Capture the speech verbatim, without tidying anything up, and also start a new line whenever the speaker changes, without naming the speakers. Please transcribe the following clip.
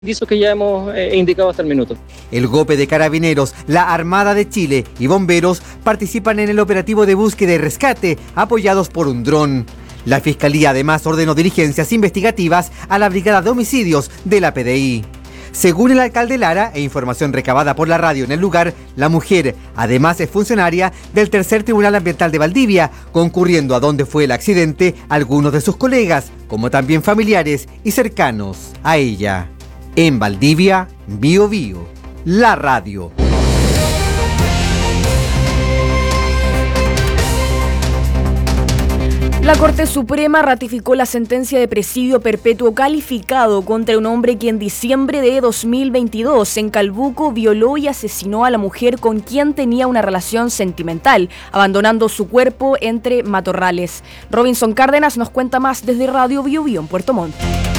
indicios que ya hemos eh, indicado hasta el minuto.
El G O P de Carabineros, la Armada de Chile y bomberos participan en el operativo de búsqueda y rescate, apoyados por un dron. La Fiscalía además ordenó diligencias investigativas a la Brigada de Homicidios de la P D I. Según el alcalde Lara e información recabada por la radio en el lugar, la mujer además es funcionaria del Tercer Tribunal Ambiental de Valdivia, concurriendo a donde fue el accidente algunos de sus colegas, como también familiares y cercanos a ella. En Valdivia, Bío Bío, la radio.
La Corte Suprema ratificó la sentencia de presidio perpetuo calificado contra un hombre que en diciembre de dos mil veintidós en Calbuco violó y asesinó a la mujer con quien tenía una relación sentimental, abandonando su cuerpo entre matorrales. Robinson Cárdenas nos cuenta más desde Radio Bío Bío en Puerto Montt.